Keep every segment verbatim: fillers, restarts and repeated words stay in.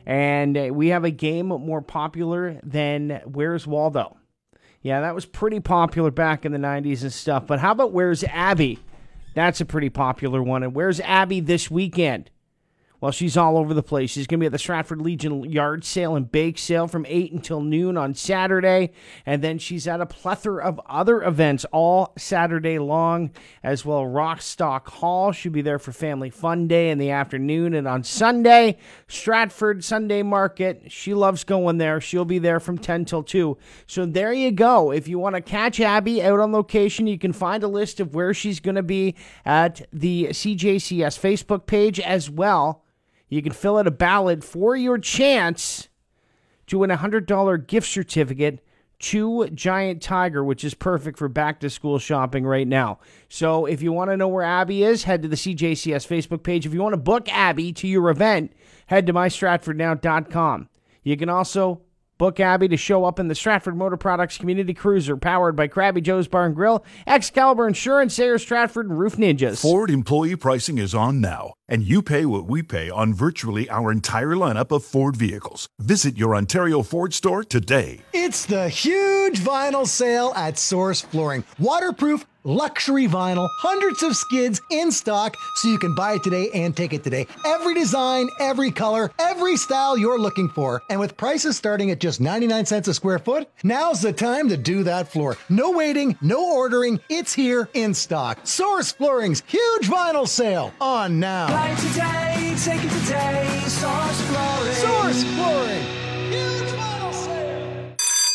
And uh, we have a game more popular than Where's Waldo? Yeah, that was pretty popular back in the nineties and stuff. But how about Where's Abby? That's a pretty popular one. And Where's Abby this weekend? Well, she's all over the place. She's going to be at the Stratford Legion yard sale and bake sale from eight until noon on Saturday. And then she's at a plethora of other events all Saturday long as well. Rockstock Hall, she'll be there for Family Fun Day in the afternoon. And on Sunday, Stratford Sunday Market. She loves going there. She'll be there from ten till two. So there you go. If you want to catch Abby out on location, you can find a list of where she's going to be at the C J C S Facebook page as well. You can fill out a ballot for your chance to win a one hundred dollars gift certificate to Giant Tiger, which is perfect for back-to-school shopping right now. So if you want to know where Abby is, head to the C J C S Facebook page. If you want to book Abby to your event, head to my stratford now dot com. You can also book Abby to show up in the Stratford Motor Products Community Cruiser, powered by Krabby Joe's Bar and Grill, Excalibur Insurance, Sayers Stratford, and Roof Ninjas. Ford employee pricing is on now, and you pay what we pay on virtually our entire lineup of Ford vehicles. Visit your Ontario Ford store today. It's the huge vinyl sale at Source Flooring. Waterproof, luxury vinyl, hundreds of skids in stock, so you can buy it today and take it today. Every design, every color, every style you're looking for. And with prices starting at just ninety-nine cents a square foot, now's the time to do that floor. No waiting, no ordering, it's here in stock. Source Flooring's huge vinyl sale on now. Buy today, take it today, Source Flooring. Source Flooring, huge vinyl sale.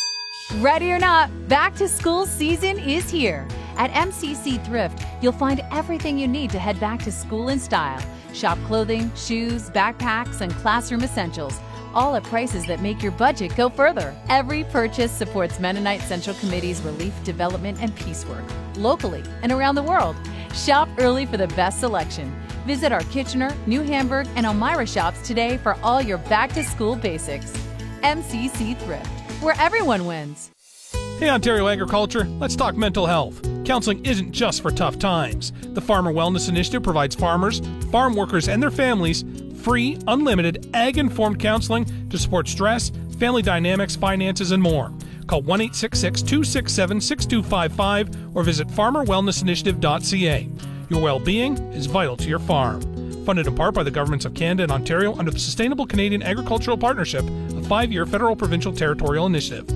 Ready or not, back to school season is here. At M C C Thrift, you'll find everything you need to head back to school in style. Shop clothing, shoes, backpacks, and classroom essentials, all at prices that make your budget go further. Every purchase supports Mennonite Central Committee's relief, development, and peace work, locally and around the world. Shop early for the best selection. Visit our Kitchener, New Hamburg, and Elmira shops today for all your back-to-school basics. M C C Thrift, where everyone wins. Hey Ontario Agriculture, let's talk mental health. Counseling isn't just for tough times. The Farmer Wellness Initiative provides farmers, farm workers, and their families free, unlimited, ag-informed counseling to support stress, family dynamics, finances, and more. Call one eight six six, two six seven, six two five five or visit farmer wellness initiative dot c a. Your well-being is vital to your farm. Funded in part by the governments of Canada and Ontario under the Sustainable Canadian Agricultural Partnership, a five-year federal provincial territorial initiative.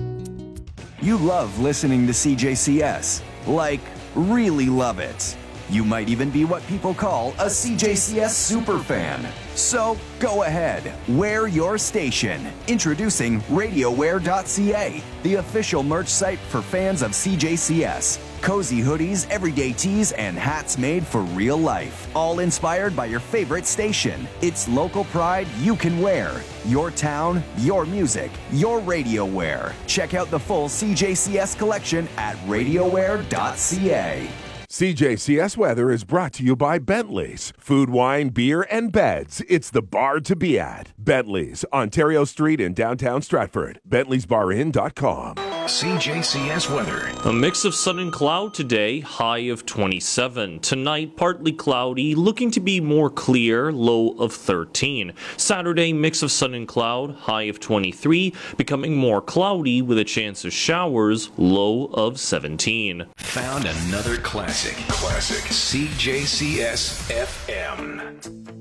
You love listening to C J C S. Like, really love it. You might even be what people call a C J C S superfan. So, go ahead, wear your station. Introducing radio wear dot c a, the official merch site for fans of C J C S. Cozy hoodies, everyday tees, and hats made for real life. All inspired by your favorite station. It's local pride you can wear. Your town, your music, your radio wear. Check out the full C J C S collection at radio wear dot c a. C J C S Weather is brought to you by Bentley's. Food, wine, beer, and beds. It's the bar to be at. Bentley's, Ontario Street in downtown Stratford. Bentleys Bar Inn dot com. C J C S weather. A mix of sun and cloud today, high of twenty-seven. Tonight, partly cloudy, looking to be more clear, low of thirteen. Saturday, mix of sun and cloud, high of twenty-three, becoming more cloudy with a chance of showers, low of seventeen. Found another classic. Classic. C J C S F M.